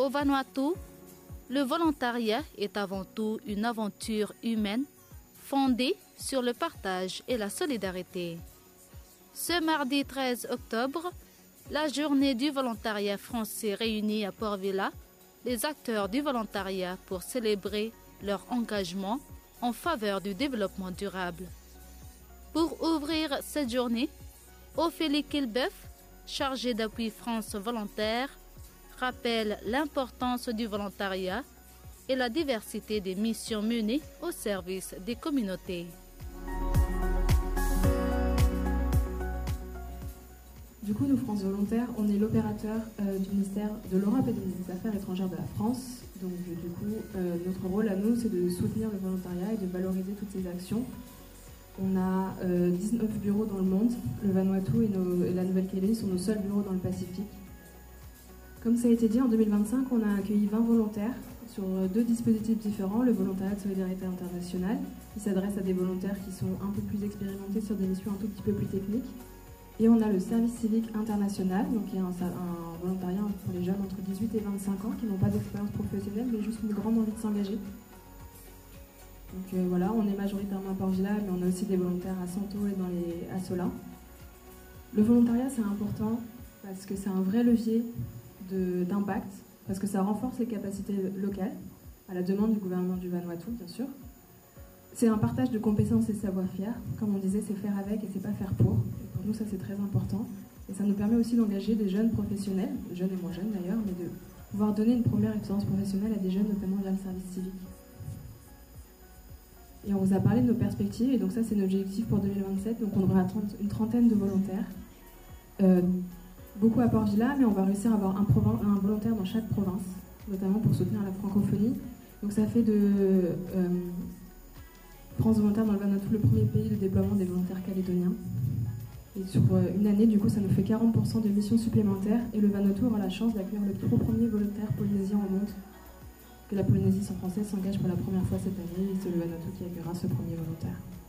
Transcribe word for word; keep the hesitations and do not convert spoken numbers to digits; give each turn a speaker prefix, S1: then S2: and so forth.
S1: Vanuatu, le volontariat est avant tout une aventure humaine fondée sur le partage et la solidarité. Ce mardi treize octobre, la journée du volontariat français réunit à Port Vila les acteurs du volontariat pour célébrer leur engagement en faveur du développement durable. Pour ouvrir cette journée, Ophélie Kilbeuf, chargée d'appui France Volontaire, rappelle l'importance du volontariat et la diversité des missions menées au service des communautés.
S2: Du coup, nous, France Volontaire, on est l'opérateur euh, du ministère de l'Europe et des Affaires étrangères de la France. Donc, du coup, euh, notre rôle à nous, c'est de soutenir le volontariat et de valoriser toutes ces actions. On a euh, dix-neuf bureaux dans le monde. Le Vanuatu et, nos, et la Nouvelle-Calédonie sont nos seuls bureaux dans le Pacifique. Comme ça a été dit, en deux mille vingt-cinq, on a accueilli vingt volontaires sur deux dispositifs différents. Le volontariat de solidarité internationale, qui s'adresse à des volontaires qui sont un peu plus expérimentés sur des missions un tout petit peu plus techniques. Et on a le service civique international, donc il y a un, un volontariat pour les jeunes entre dix-huit et vingt-cinq ans qui n'ont pas d'expérience professionnelle, mais juste une grande envie de s'engager. Donc euh, voilà, on est majoritairement à Port Vila, mais on a aussi des volontaires à Santo et dans les, à Sola. Le volontariat, c'est important parce que c'est un vrai levier d'impact, parce que ça renforce les capacités locales, à la demande du gouvernement du Vanuatu, bien sûr. C'est un partage de compétences et savoir-faire. Comme on disait, c'est faire avec et c'est pas faire pour. Et pour nous, ça c'est très important. Et ça nous permet aussi d'engager des jeunes professionnels, jeunes et moins jeunes d'ailleurs, mais de pouvoir donner une première expérience professionnelle à des jeunes, notamment via le service civique. Et on vous a parlé de nos perspectives, et donc ça c'est notre objectif pour deux mille vingt-sept. Donc on devrait attendre une trentaine de volontaires. Euh, beaucoup à Port Vila, mais on va réussir à avoir un, un volontaire dans chaque province, notamment pour soutenir la francophonie. Donc ça fait de euh, France Volontaire dans le Vanuatu le premier pays de déploiement des volontaires calédoniens. Et sur euh, une année, du coup, ça nous fait quarante pour cent de missions supplémentaires, et le Vanuatu aura la chance d'accueillir le tout premier volontaire polynésien au monde. Que la Polynésie sans français s'engage pour la première fois cette année, et c'est le Vanuatu qui accueillera ce premier volontaire.